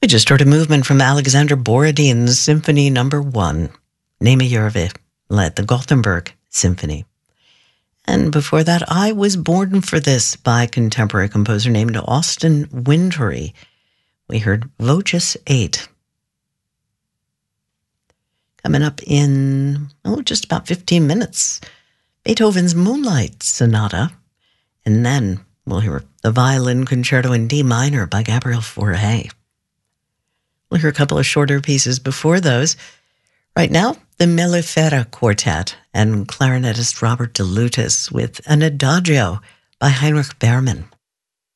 We just heard a movement from Alexander Borodin's Symphony No. 1, Nemejurve, led the Gothenburg Symphony. And before that, I Was Born for This by contemporary composer named Austin Wintory. We heard Voces 8. Coming up in, just about 15 minutes, Beethoven's Moonlight Sonata. And then we'll hear the Violin Concerto in D minor by Gabriel Fauré. We'll hear a couple of shorter pieces before those. Right now, the Mellifera Quartet and clarinetist Robert DeLutis with an Adagio by Heinrich Berman.